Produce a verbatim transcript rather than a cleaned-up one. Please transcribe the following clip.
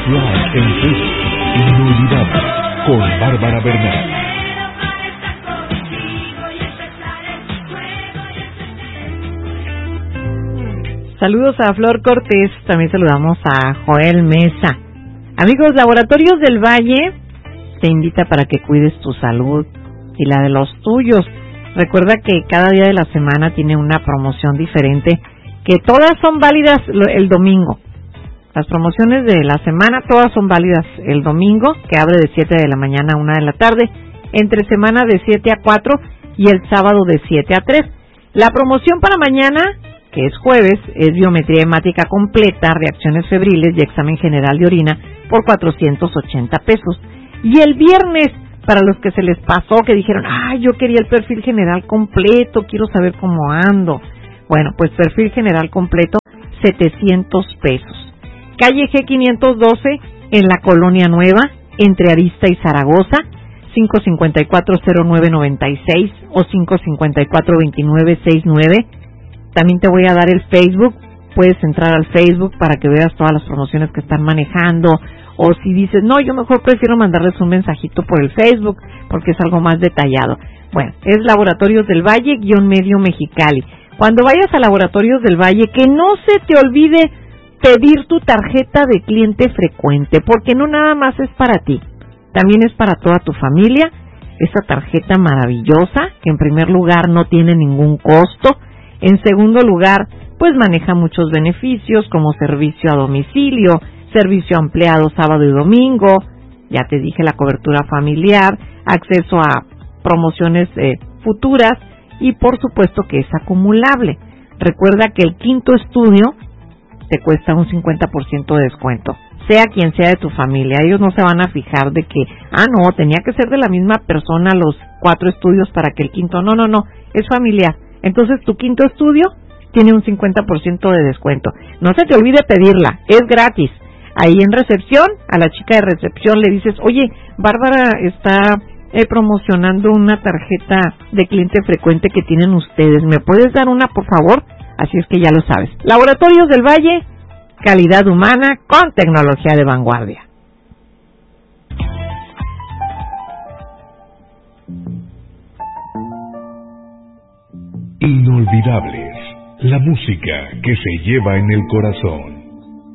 Síguenos live en Facebook, Inolvidable, con Bárbara Bernal. Saludos a Flor Cortés, también saludamos a Joel Mesa. Amigos, Laboratorios del Valle te invita para que cuides tu salud y la de los tuyos. Recuerda que cada día de la semana tiene una promoción diferente, que todas son válidas el domingo. Las promociones de la semana todas son válidas el domingo, que abre de siete de la mañana a una de la tarde, entre semana de siete a cuatro y el sábado de siete a tres. La promoción para mañana, que es jueves, es biometría hemática completa, reacciones febriles y examen general de orina por cuatrocientos ochenta pesos. Y el viernes, para los que se les pasó, que dijeron, ah, yo quería el perfil general completo, quiero saber cómo ando. Bueno, pues perfil general completo, setecientos pesos. Calle G quinientos doce, en la Colonia Nueva, entre Arista y Zaragoza, cinco cinco cuatro cero nueve nueve seis o cinco cinco cuatro dos nueve seis nueve. También te voy a dar el Facebook, puedes entrar al Facebook para que veas todas las promociones que están manejando, o si dices, no, yo mejor prefiero mandarles un mensajito por el Facebook, porque es algo más detallado. Bueno, es Laboratorios del Valle, guión medio Mexicali. Cuando vayas a Laboratorios del Valle, que no se te olvide pedir tu tarjeta de cliente frecuente, porque no nada más es para ti, también es para toda tu familia. Esa tarjeta maravillosa, que en primer lugar no tiene ningún costo, en segundo lugar, pues maneja muchos beneficios como servicio a domicilio, servicio ampliado sábado y domingo, ya te dije la cobertura familiar, acceso a promociones eh, futuras y por supuesto que es acumulable. Recuerda que el quinto estudio te cuesta un cincuenta por ciento de descuento, sea quien sea de tu familia. Ellos no se van a fijar de que, ah, no, tenía que ser de la misma persona los cuatro estudios para que el quinto, no, no, no, es familiar. Entonces tu quinto estudio tiene un cincuenta por ciento de descuento. No se te olvide pedirla, es gratis. Ahí en recepción, a la chica de recepción le dices, oye, Bárbara está eh, promocionando una tarjeta de cliente frecuente que tienen ustedes, ¿me puedes dar una, por favor? Así es que ya lo sabes. Laboratorios del Valle, calidad humana con tecnología de vanguardia. Inolvidables, la música que se lleva en el corazón.